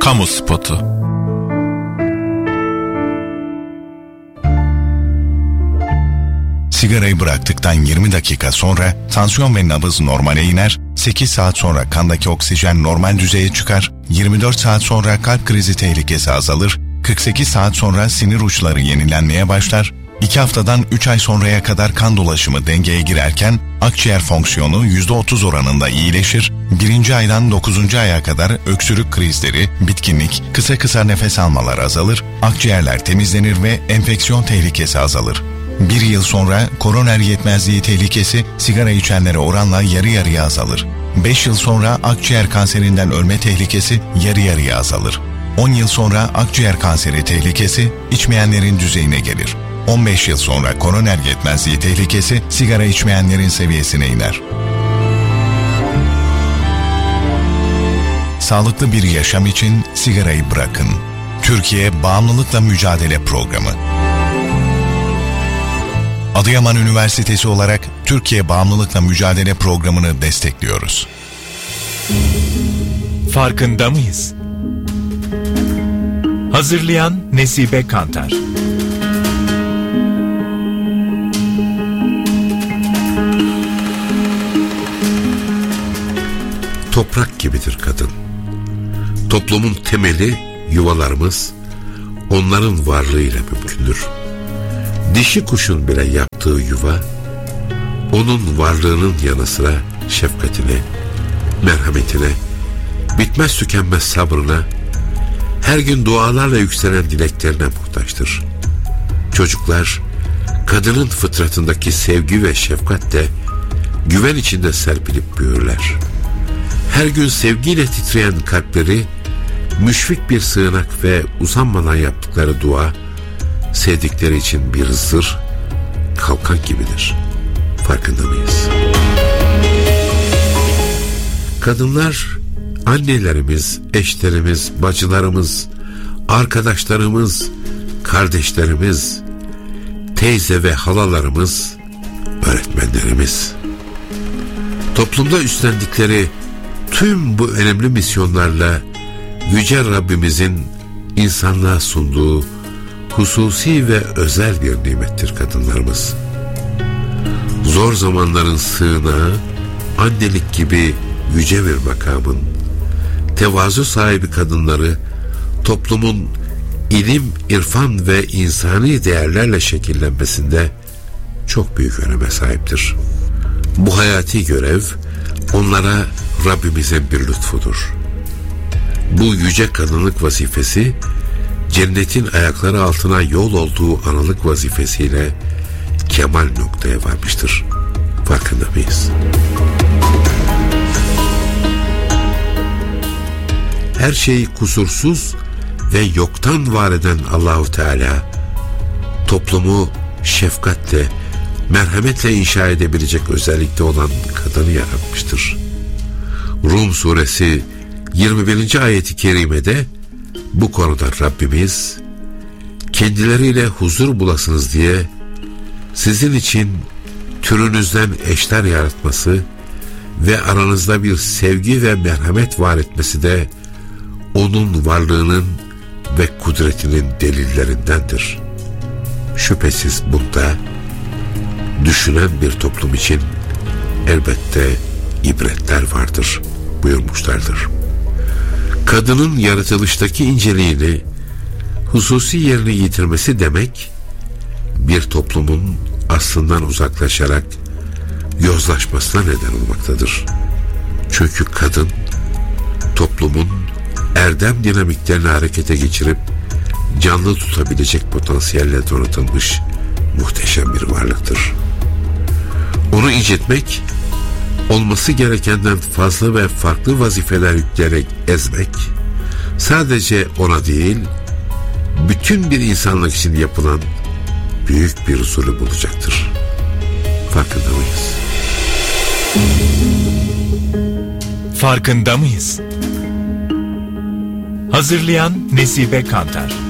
Kamu spotu. Sigarayı bıraktıktan 20 dakika sonra tansiyon ve nabız normale iner, 8 saat sonra kandaki oksijen normal düzeye çıkar, 24 saat sonra kalp krizi tehlikesi azalır, 48 saat sonra sinir uçları yenilenmeye başlar, 2 haftadan 3 ay sonraya kadar kan dolaşımı dengeye girerken akciğer fonksiyonu %30 oranında iyileşir, 1. aydan 9. aya kadar öksürük krizleri, bitkinlik, kısa nefes almalar azalır, akciğerler temizlenir ve enfeksiyon tehlikesi azalır. 1 yıl sonra koroner yetmezliği tehlikesi sigara içenlere oranla yarı yarıya azalır. 5 yıl sonra akciğer kanserinden ölme tehlikesi yarı yarıya azalır. 10 yıl sonra akciğer kanseri tehlikesi içmeyenlerin düzeyine gelir. 15 yıl sonra koroner yetmezliği tehlikesi sigara içmeyenlerin seviyesine iner. Sağlıklı bir yaşam için sigarayı bırakın. Türkiye Bağımlılıkla Mücadele Programı. Adıyaman Üniversitesi olarak Türkiye Bağımlılıkla Mücadele Programı'nı destekliyoruz. Farkında mıyız? Hazırlayan Nesibe Kantar. Toprak gibidir kadın. Toplumun temeli yuvalarımız, onların varlığıyla mümkündür. Dişi kuşun bile yaptığı yuva, onun varlığının yanı sıra şefkatine, merhametine, bitmez tükenmez sabrına, her gün dualarla yükselen dileklerine muhtaçtır. Çocuklar, kadının fıtratındaki sevgi ve şefkatle güven içinde serpilip büyürler. Her gün sevgiyle titreyen kalpleri, müşfik bir sığınak ve usanmadan yaptıkları dua, sevdikleri için bir zırh, kalkan gibidir. Farkında mıyız? Kadınlar, annelerimiz, eşlerimiz, bacılarımız, arkadaşlarımız, kardeşlerimiz, teyze ve halalarımız, öğretmenlerimiz. Toplumda üstlendikleri tüm bu önemli misyonlarla Yüce Rabbimizin insanlığa sunduğu hususi ve özel bir nimettir kadınlarımız. Zor zamanların sığınağı, annelik gibi yüce bir makamın, tevazu sahibi kadınları toplumun ilim, irfan ve insani değerlerle şekillenmesinde çok büyük öneme sahiptir. Bu hayati görev onlara Rabbimizin bir lütfudur. Bu yüce kadınlık vazifesi, cennetin ayakları altına yol olduğu analık vazifesiyle kemal noktaya varmıştır. Farkında mıyız? Her şeyi kusursuz ve yoktan var eden Allahu Teala, toplumu şefkatle, merhametle inşa edebilecek özellikte olan kadını yaratmıştır. Rum suresi 21. ayeti kerimede bu konuda Rabbimiz, kendileriyle huzur bulasınız diye sizin için türünüzden eşler yaratması ve aranızda bir sevgi ve merhamet var etmesi de onun varlığının ve kudretinin delillerindendir. Şüphesiz bunda düşünen bir toplum için elbette ibretler vardır buyurmuşlardır. Kadının yaratılıştaki inceliğini, hususi yerini yitirmesi demek, bir toplumun aslından uzaklaşarak yozlaşmasına neden olmaktadır. Çünkü kadın, toplumun erdem dinamiklerini harekete geçirip canlı tutabilecek potansiyelle donatılmış muhteşem bir varlıktır. Onu incitmek, olması gerekenden fazla ve farklı vazifeler yükleyerek ezmek, sadece ona değil, bütün bir insanlık için yapılan büyük bir zulüm olacaktır. Farkında mıyız? Farkında mıyız? Hazırlayan Nesibe Kantar.